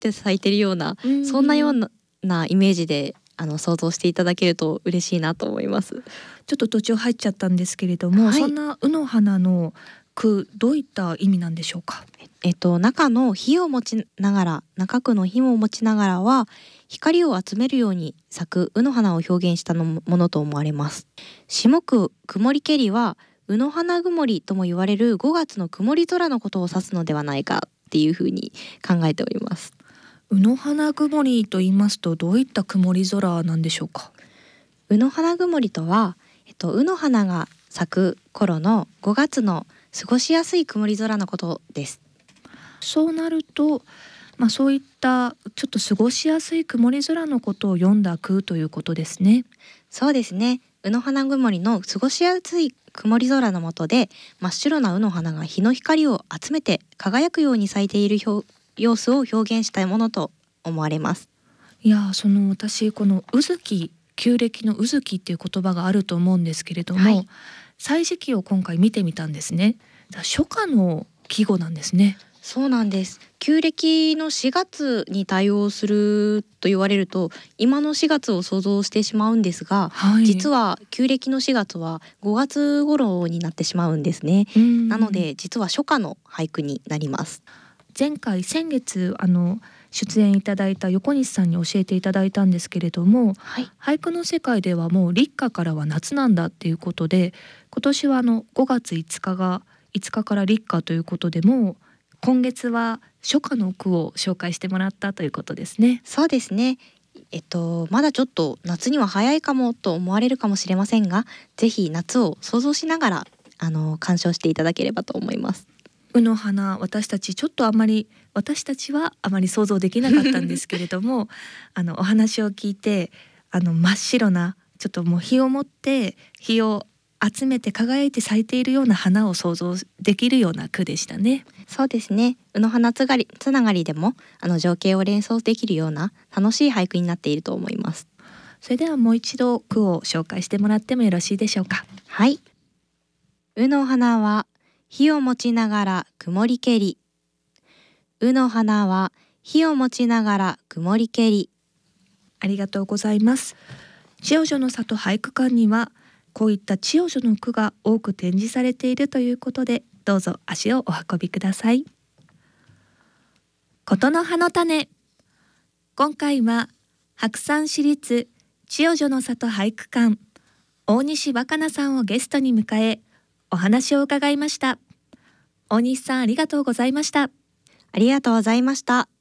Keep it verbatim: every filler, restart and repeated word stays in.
って咲いてるような、 うん、 そんなようななイメージであの想像していただけると嬉しいなと思います。 ちょっと途中入っちゃったんですけれども、 はい、 そんな卯の花の句、どういった意味なんでしょうか。 えっと、中の火を持ちながら中区の火を持ちながらは光を集めるように咲く卯の花を表現したのものと思われます。下区曇りけりは卯の花曇りとも言われるごがつの曇り空のことを指すのではないかっていうふうに考えております。 卯の花曇りと言いますと、どういった曇り空なんでしょうか。 卯の花曇りとは、えっと、卯の花が咲く頃のごがつの過ごしやすい曇り空のことです。 そうなると、まあ、そういったちょっと過ごしやすい曇り空のことを詠んだ句ということですね。 そうですね。卯の花曇りの過ごしやすい曇り空の下で真っ白な卯の花が日の光を集めて輝くように咲いている表様子を表現したいものと思われます。 いや、その私この卯月、旧暦の卯月っていう言葉があると思うんですけれども、 はい、 歳時記を今回見てみたんですね。初夏の季語なんですね。 そうなんです。旧暦のしがつに対応すると言われると今のしがつを想像してしまうんですが、 はい、 実は旧暦のしがつはごがつ頃になってしまうんですね。 うんなので実は初夏の俳句になります。 前回先月あの出演いただいた横西さんに教えていただいたんですけれども、 はい、 俳句の世界ではもう立夏からは夏なんだっていうことで、今年はあのごがついつかがいつかから立夏ということで、もう今月は初夏の句を紹介してもらったということですね。 そうですね。えっとまだちょっと夏には早いかもと思われるかもしれませんが、ぜひ夏を想像しながらあの鑑賞していただければと思います。 卯の花、私たちちょっとあまり私たちはあまり想像できなかったんですけれどもあのお話を聞いて、あの真っ白なちょっともう火を持って火を集めて輝いて咲いているような花を想像できるような句でしたね。 そうですね。卯の花つがりつながりでもあの情景を連想できるような楽しい俳句になっていると思います。 それではもう一度句を紹介してもらってもよろしいでしょうか。 はい。卯の花は火を持ちながら曇りけり。卯の花は火を持ちながら曇りけり。 ありがとうございます。千代女の里俳句館にはこういった千代女の句が多く展示されているということで、どうぞ足をお運びください。ことの葉の種。今回は白山市立千代女の里俳句館大西若菜さんをゲストに迎えお話を伺いました。大西さん、ありがとうございました。 ありがとうございました。